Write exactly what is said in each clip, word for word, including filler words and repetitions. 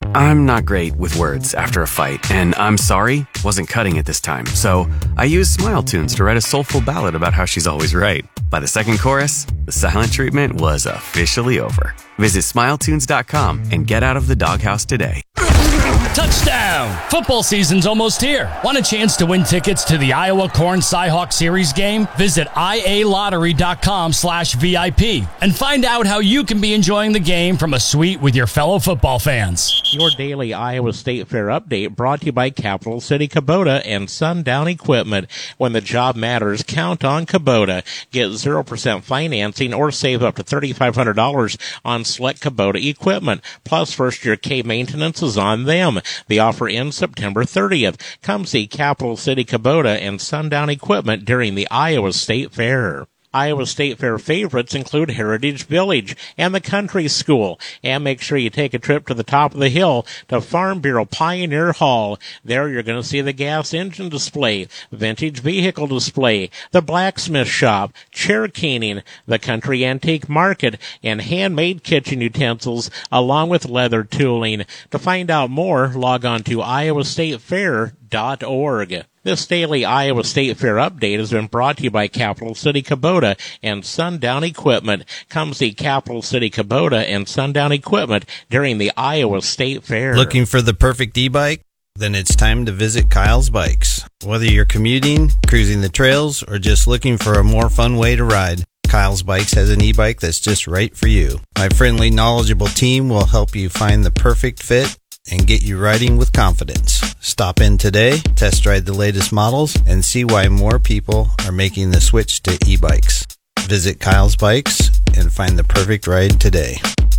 I'm not great with words after a fight, and I'm sorry wasn't cutting it this time, so I used Smile Tunes to write a soulful ballad about how she's always right. By the second chorus, the silent treatment was officially over. Visit smile tunes dot com and get out of the doghouse today. Touchdown! Football season's almost here. Want a chance to win tickets to the Iowa Corn Cyhawk Series game? Visit I A lottery dot com slash V I P and find out how you can be enjoying the game from a suite with your fellow football fans. Your daily Iowa State Fair update brought to you by Capital City Kubota and Sundown Equipment. When the job matters, count on Kubota. Get zero percent financing or save up to three thousand five hundred dollars on select Kubota equipment. Plus, first-year K maintenance is on them. The offer ends September thirtieth. Come see Capital City Kubota and Sundown Equipment during the Iowa State Fair. Iowa State Fair favorites include Heritage Village and the Country School. And make sure you take a trip to the top of the hill to Farm Bureau Pioneer Hall. There you're going to see the gas engine display, vintage vehicle display, the blacksmith shop, chair caning, the country antique market, and handmade kitchen utensils, along with leather tooling. To find out more, log on to iowa state fair dot org. This daily Iowa State Fair update has been brought to you by Capital City Kubota and Sundown Equipment. Come see Capital City Kubota and Sundown Equipment during the Iowa State Fair. Looking for the perfect e-bike? Then it's time to visit Kyle's Bikes. Whether you're commuting, cruising the trails, or just looking for a more fun way to ride, Kyle's Bikes has an e-bike that's just right for you. My friendly, knowledgeable team will help you find the perfect fit and get you riding with confidence. Stop in today, test ride the latest models, and see why more people are making the switch to e-bikes. Visit Kyle's Bikes and find the perfect ride today.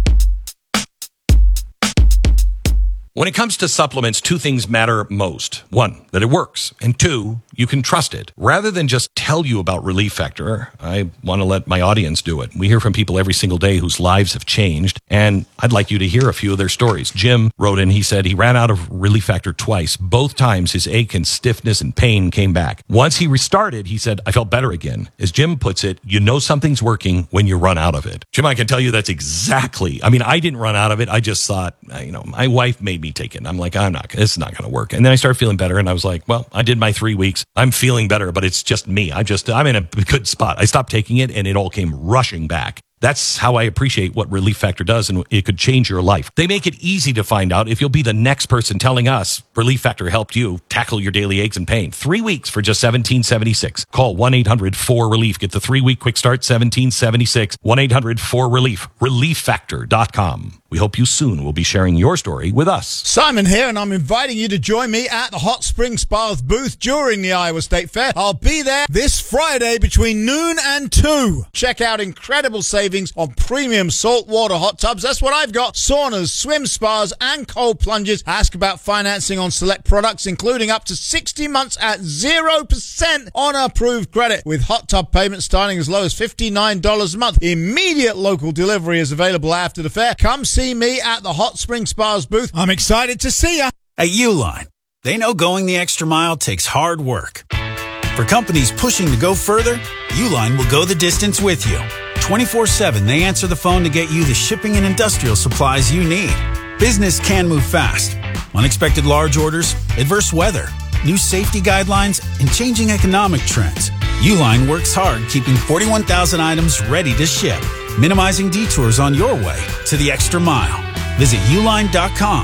When it comes to supplements, two things matter most. One, that it works. And two, you can trust it. Rather than just tell you about Relief Factor, I want to let my audience do it. We hear from people every single day whose lives have changed, and I'd like you to hear a few of their stories. Jim wrote in, he said he ran out of Relief Factor twice. Both times his ache and stiffness and pain came back. Once he restarted, he said, I felt better again. As Jim puts it, you know something's working when you run out of it. Jim, I can tell you that's exactly, I mean, I didn't run out of it. I just thought, you know, my wife made me take it. I'm like, I'm not, this is not going to work. And then I started feeling better, and I was like, well, I did my three weeks. I'm feeling better, but it's just me. I just, I'm in a good spot. I stopped taking it, and it all came rushing back. That's how I appreciate what Relief Factor does, and it could change your life. They make it easy to find out if you'll be the next person telling us Relief Factor helped you tackle your daily aches and pain. Three weeks for just seventeen seventy-six. Call one eight hundred four relief. Get the three-week quick start, seventeen seventy-six. one eight hundred four relief. relief factor dot com. We hope you soon will be sharing your story with us. Simon here, and I'm inviting you to join me at the Hot Spring Spas booth during the Iowa State Fair. I'll be there this Friday between noon and two. Check out incredible savings on premium saltwater hot tubs. That's what I've got. Saunas, swim spas, and cold plunges. Ask about financing on select products, including up to sixty months at zero percent on approved credit, with hot tub payments starting as low as fifty-nine dollars a month. Immediate local delivery is available after the fair. Come see me at the Hot Spring Spas booth. I'm excited to see ya. At Uline, they know going the extra mile takes hard work. For companies pushing to go further, Uline will go the distance with you. twenty-four seven, they answer the phone to get you the shipping and industrial supplies you need. Business can move fast. Unexpected large orders, adverse weather, new safety guidelines, and changing economic trends. Uline works hard keeping forty-one thousand items ready to ship, minimizing detours on your way to the extra mile. Visit uline dot com.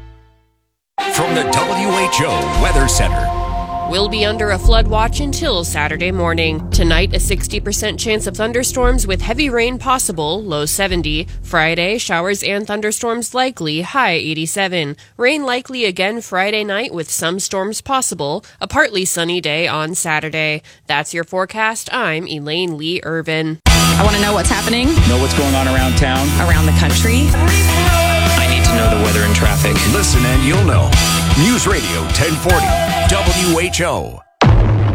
From the W H O Weather Center. We'll be under a flood watch until Saturday morning. Tonight, a sixty percent chance of thunderstorms with heavy rain possible, low seventy. Friday, showers and thunderstorms likely, high eighty-seven. Rain likely again Friday night with some storms possible. A partly sunny day on Saturday. That's your forecast. I'm Elaine Lee Irvin. I want to know what's happening. Know what's going on around town. Around the country. I need to know the weather and traffic. Listen and you'll know. News Radio ten forty W H O.